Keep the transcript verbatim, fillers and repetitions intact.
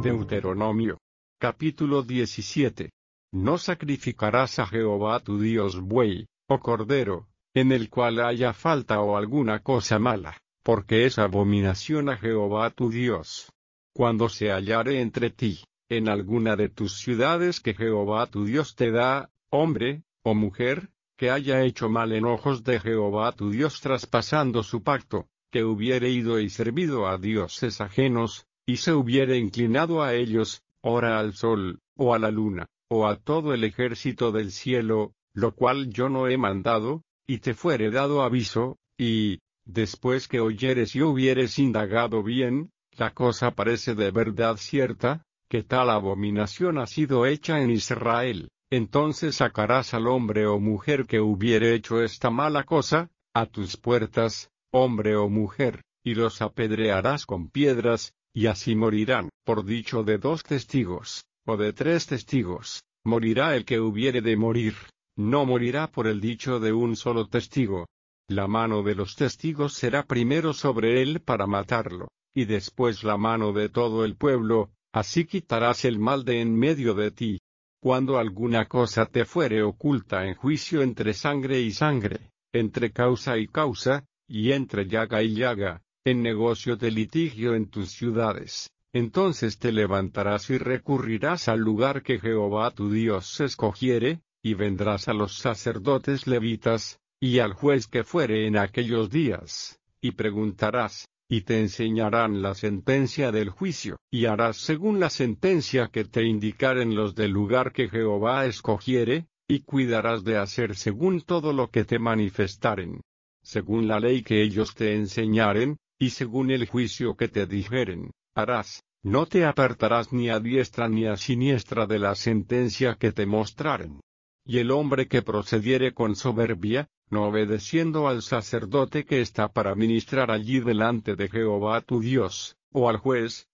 Deuteronomio. Capítulo diecisiete. No sacrificarás a Jehová tu Dios buey, o cordero, en el cual haya falta o alguna cosa mala, porque es abominación a Jehová tu Dios. Cuando se hallare entre ti, en alguna de tus ciudades que Jehová tu Dios te da, hombre, o mujer, que haya hecho mal en ojos de Jehová tu Dios traspasando su pacto, que hubiere ido y servido a dioses ajenos, y se hubiere inclinado a ellos, ora al sol, o a la luna, o a todo el ejército del cielo, lo cual yo no he mandado, y te fuere dado aviso, y, después que oyeres y hubieres indagado bien, la cosa parece de verdad cierta, que tal abominación ha sido hecha en Israel, entonces sacarás al hombre o mujer que hubiere hecho esta mala cosa, a tus puertas, hombre o mujer, y los apedrearás con piedras, y así morirán. Por dicho de dos testigos, o de tres testigos, morirá el que hubiere de morir, no morirá por el dicho de un solo testigo. La mano de los testigos será primero sobre él para matarlo, y después la mano de todo el pueblo, así quitarás el mal de en medio de ti. Cuando alguna cosa te fuere oculta en juicio entre sangre y sangre, entre causa y causa, y entre llaga y llaga, en negocio de litigio en tus ciudades, entonces te levantarás y recurrirás al lugar que Jehová tu Dios escogiere, y vendrás a los sacerdotes levitas, y al juez que fuere en aquellos días, y preguntarás, y te enseñarán la sentencia del juicio, y harás según la sentencia que te indicaren los del lugar que Jehová escogiere, y cuidarás de hacer según todo lo que te manifestaren, según la ley que ellos te enseñaren, y según el juicio que te dijeren, harás, no te apartarás ni a diestra ni a siniestra de la sentencia que te mostraren. Y el hombre que procediere con soberbia, no obedeciendo al sacerdote que está para ministrar allí delante de Jehová tu Dios, o al juez,